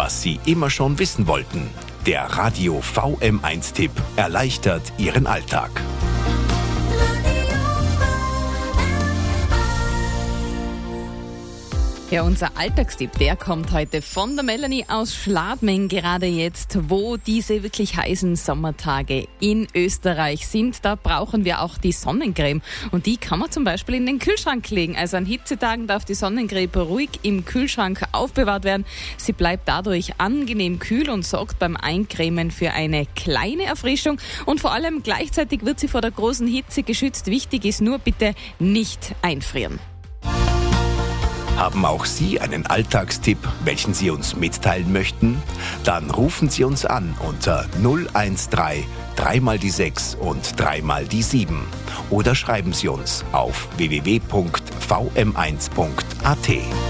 was Sie immer schon wissen wollten. Der Radio VM1-Tipp erleichtert Ihren Alltag. Ja, unser Alltagstipp, der kommt heute von der Melanie aus Schladming, gerade jetzt, wo diese wirklich heißen Sommertage in Österreich sind. Da brauchen wir auch die Sonnencreme und die kann man zum Beispiel in den Kühlschrank legen. Also an Hitzetagen darf die Sonnencreme ruhig im Kühlschrank aufbewahrt werden. Sie bleibt dadurch angenehm kühl und sorgt beim Eincremen für eine kleine Erfrischung und vor allem gleichzeitig wird sie vor der großen Hitze geschützt. Wichtig ist nur bitte nicht einfrieren. Haben auch Sie einen Alltagstipp, welchen Sie uns mitteilen möchten? Dann rufen Sie uns an unter 013 3 mal die 6 und 3 mal die 7 oder schreiben Sie uns auf www.vm1.at.